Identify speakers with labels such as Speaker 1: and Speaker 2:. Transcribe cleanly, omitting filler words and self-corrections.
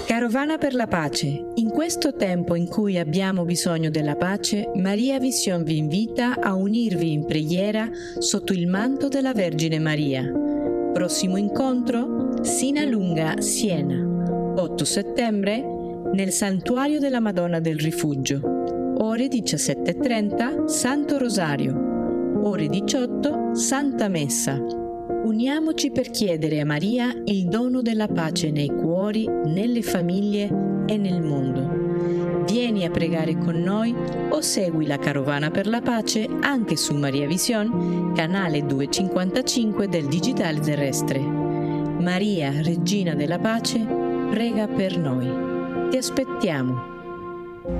Speaker 1: Carovana per la pace. In questo tempo in cui abbiamo bisogno della pace, Maria Vision vi invita a unirvi in preghiera sotto il manto della Vergine Maria. Prossimo incontro, Sinalunga, Siena, 8 settembre, nel Santuario della Madonna del Rifugio. Ore 17:30, Santo Rosario. Ore 18, Santa Messa. Uniamoci per chiedere a Maria il dono della pace nei cuori, nelle famiglie e nel mondo. Vieni a pregare con noi o segui la Carovana per la pace anche su Maria Vision, canale 255 del Digitale Terrestre. Maria, Regina della Pace, prega per noi. Ti aspettiamo!